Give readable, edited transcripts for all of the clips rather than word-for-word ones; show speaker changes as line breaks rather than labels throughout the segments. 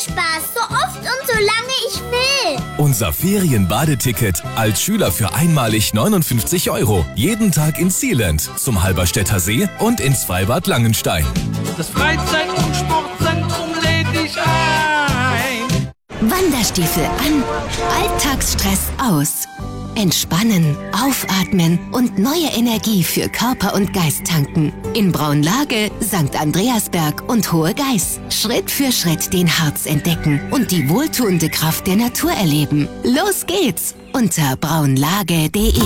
Spaß, so oft und so lange ich will.
Unser Ferienbadeticket als Schüler für einmalig 59 €. Jeden Tag in Sealand, zum Halberstädter See und ins Freibad Langenstein.
Das Freizeit- und Sportzentrum lädt dich ein.
Wanderstiefel an, Alltagsstress aus. Entspannen, aufatmen und neue Energie für Körper und Geist tanken. In Braunlage, St. Andreasberg und Hohe Geiß. Schritt für Schritt den Harz entdecken und die wohltuende Kraft der Natur erleben. Los geht's unter braunlage.de.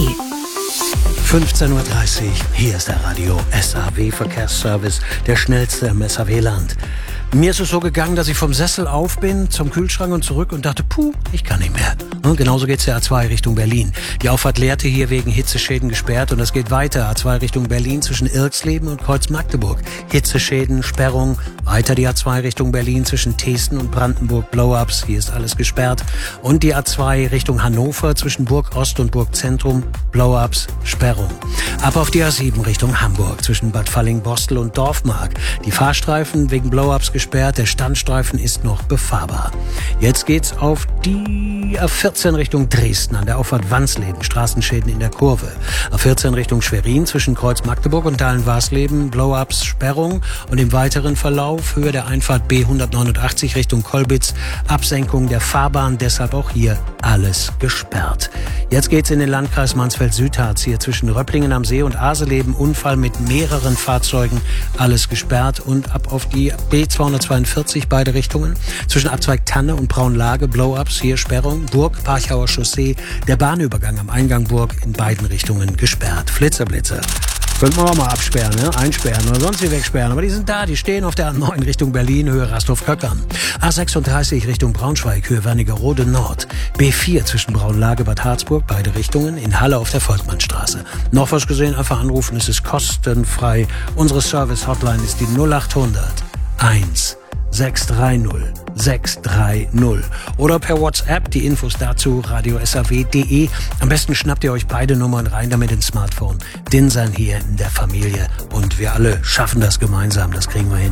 15:30 Uhr, hier ist der Radio SAW Verkehrsservice, der schnellste im SAW-Land. Mir ist es so gegangen, dass ich vom Sessel auf bin, zum Kühlschrank und zurück und dachte, ich kann nicht mehr. Und genauso geht's der A2 Richtung Berlin. Die Auffahrt Lehrte hier wegen Hitzeschäden gesperrt und es geht weiter. A2 Richtung Berlin zwischen Irxleben und Kreuz-Magdeburg. Hitzeschäden, Sperrung. Weiter die A2 Richtung Berlin zwischen Teesten und Brandenburg. Blow-ups, hier ist alles gesperrt. Und die A2 Richtung Hannover zwischen Burg Ost und Burg Zentrum. Blow-ups, Sperrung. Ab auf die A7 Richtung Hamburg zwischen Bad Falling-Bostel und Dorfmark. Die Fahrstreifen wegen Blow-ups gesperrt, der Standstreifen ist noch befahrbar. Jetzt geht's auf die A14 Richtung Dresden an der Auffahrt Wansleben, Straßenschäden in der Kurve. A14 Richtung Schwerin zwischen Kreuz Magdeburg und Dahlen-Warsleben, Blow-ups, Sperrung und im weiteren Verlauf Höhe der Einfahrt B189 Richtung Kolbitz, Absenkung der Fahrbahn, deshalb auch hier alles gesperrt. Jetzt geht's in den Landkreis Mansfeld-Südharz, hier zwischen Röpplingen am See und Aseleben, Unfall mit mehreren Fahrzeugen, alles gesperrt und ab auf die B242 beide Richtungen. Zwischen Abzweig Tanne und Braunlage, Blow-ups, hier Sperrung, Burg, Parchauer Chaussee, der Bahnübergang am Eingang Burg in beiden Richtungen gesperrt. Flitzer. Könnten wir auch mal absperren, ne? Einsperren oder sonst wie wegsperren. Aber die sind da, die stehen auf der A9 Richtung Berlin, Höhe Rasthof-Köckern. A36 Richtung Braunschweig, Höhe Wernigerode Nord. B4 zwischen Braunlage, Bad Harzburg, beide Richtungen. In Halle auf der Volkmannstraße. Noch was gesehen, einfach anrufen, es ist kostenfrei. Unsere Service-Hotline ist die 0800 1 630 630 oder per WhatsApp, die Infos dazu radiosaw.de. Am besten schnappt ihr euch beide Nummern rein, damit ins Smartphone. Dinsan hier in der Familie und wir alle schaffen das gemeinsam, das kriegen wir hin.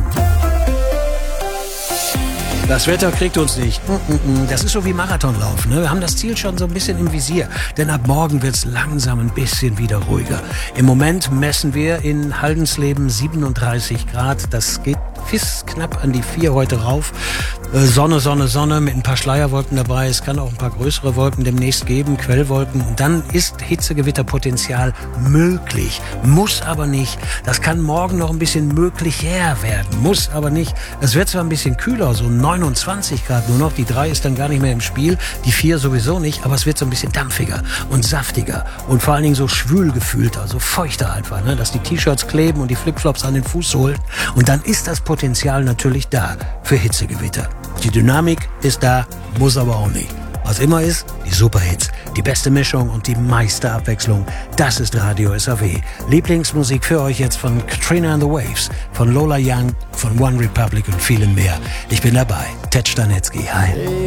Das Wetter kriegt uns nicht. Das ist so wie Marathonlaufen. Ne? Wir haben das Ziel schon so ein bisschen im Visier. Denn ab morgen wird's langsam ein bisschen wieder ruhiger. Im Moment messen wir in Haldensleben 37 Grad. Das geht bis knapp an die 4 heute rauf. Sonne mit ein paar Schleierwolken dabei. Es kann auch ein paar größere Wolken demnächst geben, Quellwolken. Und dann ist Hitzegewitterpotenzial möglich. Muss aber nicht. Das kann morgen noch ein bisschen möglicher werden. Muss aber nicht. Es wird zwar ein bisschen kühler, so 29 Grad nur noch. Die 3 ist dann gar nicht mehr im Spiel. Die 4 sowieso nicht. Aber es wird so ein bisschen dampfiger und saftiger. Und vor allen Dingen so schwül gefühlt, also feuchter einfach. Ne? Dass die T-Shirts kleben und die Flipflops an den Fußsohlen. Und dann ist das Potenzial natürlich da für Hitzegewitter. Die Dynamik ist da, muss aber auch nicht. Was immer ist, die Superhits, die beste Mischung und die meiste Abwechslung, das ist Radio SAW. Lieblingsmusik für euch jetzt von Katrina and the Waves, von Lola Young, von One Republic und vielen mehr. Ich bin dabei, Ted Stanetzky, hi.